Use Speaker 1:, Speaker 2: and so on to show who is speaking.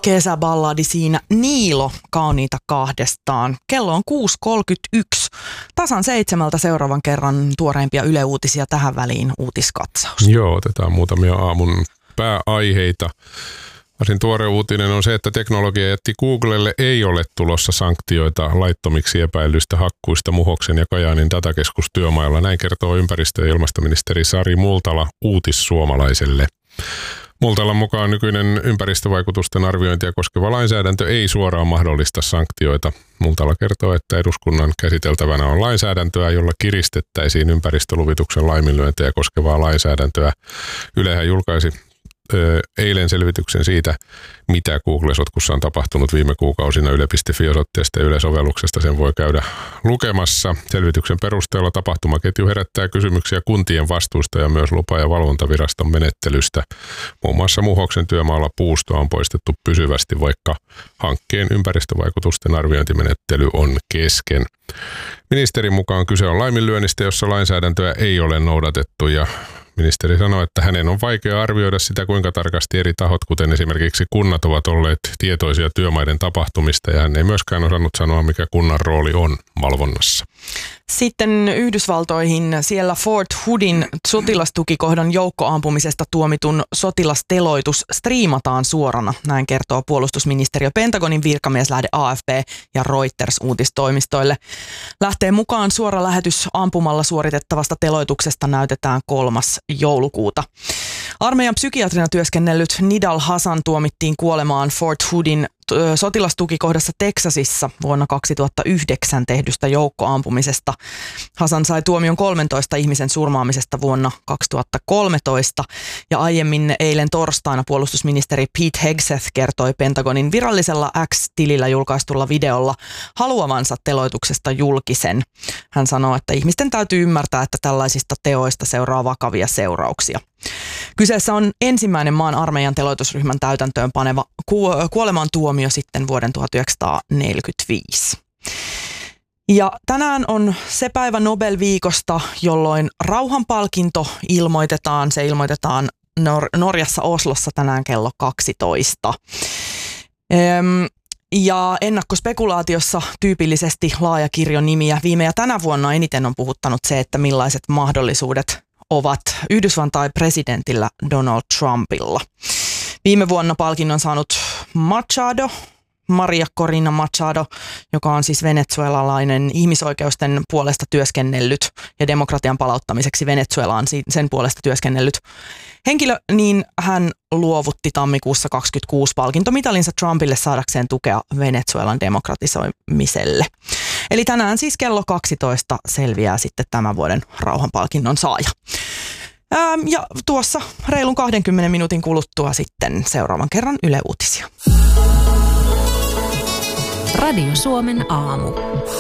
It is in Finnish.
Speaker 1: kesäballadi siinä Niilo kauniita kahdestaan. Kello on 6.31. Tasan 7 seuraavan kerran tuoreimpia Yle Uutisia tähän väliin uutiskatsaus.
Speaker 2: Joo, otetaan muutamia aamun pääaiheita. Varsin tuore uutinen on se, että teknologiajätti Googlelle ei ole tulossa sanktioita laittomiksi epäilyistä hakkuista Muhoksen ja Kajaanin datakeskustyömailla. Näin kertoo ympäristö- ja ilmastoministeri Sari Multala Uutissuomalaiselle. Multalan mukaan nykyinen ympäristövaikutusten arviointia koskeva lainsäädäntö ei suoraan mahdollista sanktioita. Multala kertoo, että eduskunnan käsiteltävänä on lainsäädäntöä, jolla kiristettäisiin ympäristöluvituksen laiminlyöntejä koskevaa lainsäädäntöä. Ylehän julkaisi eilen selvityksen siitä, mitä Google-sotkussa on tapahtunut viime kuukausina. Yle.fi-osoitteesta ja Yle-sovelluksesta sen voi käydä lukemassa. Selvityksen perusteella tapahtumaketju herättää kysymyksiä kuntien vastuusta ja myös lupa- ja valvontaviraston menettelystä. Muun muassa Muhoksen työmaalla puustoa on poistettu pysyvästi, vaikka hankkeen ympäristövaikutusten arviointimenettely on kesken. Ministerin mukaan kyse on laiminlyönnistä, jossa lainsäädäntöä ei ole noudatettu, ja ministeri sanoi, että hänen on vaikea arvioida sitä, kuinka tarkasti eri tahot, kuten esimerkiksi kunnat, ovat olleet tietoisia työmaiden tapahtumista, ja hän ei myöskään osannut sanoa, mikä kunnan rooli on valvonnassa.
Speaker 1: Sitten Yhdysvaltoihin. Siellä Fort Hoodin sotilastukikohdan joukkoampumisesta tuomitun sotilasteloitus striimataan suorana. Näin kertoo puolustusministeriö, Pentagonin virkamieslähde AFP ja Reuters uutistoimistoille. Lähteen mukaan suora lähetys ampumalla suoritettavasta teloituksesta näytetään 3. joulukuuta. Armeijan psykiatrina työskennellyt Nidal Hasan tuomittiin kuolemaan Fort Hoodin sotilastukikohdassa Teksasissa vuonna 2009 tehdystä joukkoampumisesta. Hasan sai tuomion 13 ihmisen surmaamisesta vuonna 2013 ja aiemmin eilen torstaina puolustusministeri Pete Hegseth kertoi Pentagonin virallisella X-tilillä julkaistulla videolla haluavansa teloituksesta julkisen. Hän sanoi, että ihmisten täytyy ymmärtää, että tällaisista teoista seuraa vakavia seurauksia. Kyseessä on ensimmäinen maan armeijan teloitusryhmän täytäntöön paneva kuolemantuomio sitten vuoden 1945. Ja tänään on se päivä Nobel-viikosta, jolloin rauhanpalkinto ilmoitetaan. Se ilmoitetaan Norjassa Oslossa tänään kello 12. Ja ennakkospekulaatiossa tyypillisesti laaja kirjo nimiä. Viime ja tänä vuonna eniten on puhuttanut se, että millaiset mahdollisuudet ovat Yhdysvaltain presidentillä Donald Trumpilla. Viime vuonna palkinnon saanut Maria Corina Machado, joka on siis venezuelalainen ihmisoikeusten puolesta työskennellyt ja demokratian palauttamiseksi Venezuelaan sen puolesta työskennellyt henkilö, niin hän luovutti tammikuussa 2026 palkintomitalinsa Trumpille saadakseen tukea Venezuelan demokratisoimiselle. Eli tänään siis kello 12 selviää sitten tämän vuoden rauhanpalkinnon saaja. Ja tuossa reilun 20 minuutin kuluttua sitten seuraavan kerran Yle Uutisia.
Speaker 3: Radio Suomen aamu.